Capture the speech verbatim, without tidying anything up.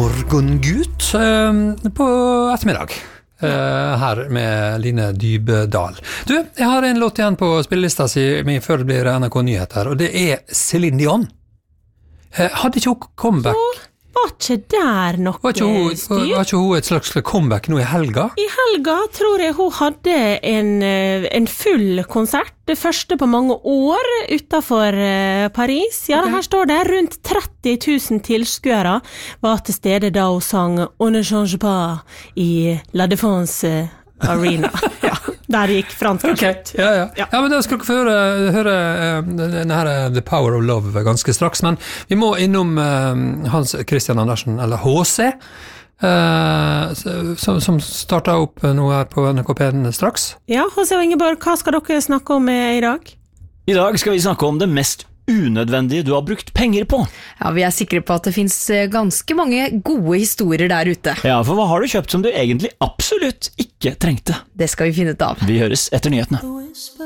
morgengut eh, på ettermiddag. Uh, her med Line Dybdahl. Du, jeg har en låt igjen på spillelista si min før det blir N R K Nyheter, og det er Céline Dion. Uh, hadde ikke hun comeback? Så var ikke der noe var ikke, hun, styr? var ikke hun et slags comeback nå i helga? I helga tror jeg hun hadde en, en full konsert, det første på mange år utenfor Paris. Ja, okay. Her står det rundt tretti tusen tilskuere var til stede da hun sang On ne change pas i La Défense Arena. Ja, der gikk fransk. Okay. Ja, ja. Ja. ja, men da skal dere få høre, høre uh, denne her The Power of Love ganske straks, men vi må innom uh, Hans Christian Andersen, eller H C, uh, som, som startet opp nå her på N R K P straks. Ja, H C og Ingeborg, hva skal dere snakke om i dag? I dag skal vi snakke om det mest unødvendige du har brukt penger på. Ja, vi er sikre på at det finnes ganske mange gode historier der ute. Ja, for hva har du kjøpt som du egentlig absolutt ikke trengte? Det skal vi finne ut av. Vi høres etter nyhetene.